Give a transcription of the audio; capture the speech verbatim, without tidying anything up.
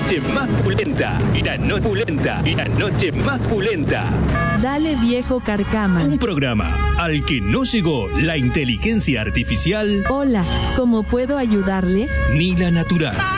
noche más pulenta, la noche pulenta, la noche más pulenta. Dale, viejo carcama. Un programa al que no llegó la inteligencia artificial. Hola, ¿cómo puedo ayudarle? Ni la natural.